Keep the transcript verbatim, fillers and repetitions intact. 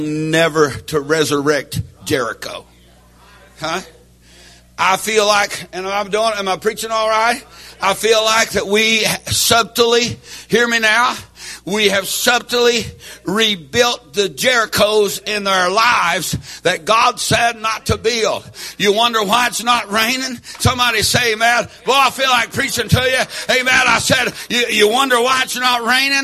never to resurrect Jericho. Huh? I feel like, and I'm doing, am I preaching all right? I feel like that we subtly, hear me now, we have subtly rebuilt the Jerichos in their lives that God said not to build. You wonder why it's not raining? Somebody say, amen. Well, I feel like preaching to you. Amen. I said, you, you wonder why it's not raining?